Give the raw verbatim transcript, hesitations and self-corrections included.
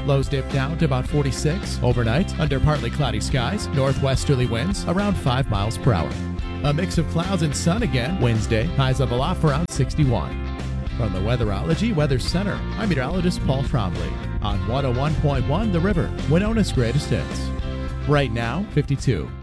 Lows dip down to about forty-six. Overnight, under partly cloudy skies, northwesterly winds around five miles per hour. A mix of clouds and sun again Wednesday. Highs level off around sixty-one. From the Weatherology Weather Center, I'm meteorologist Paul Trombley on one oh one point one The River, Winona's greatest hits. Right now, fifty-two.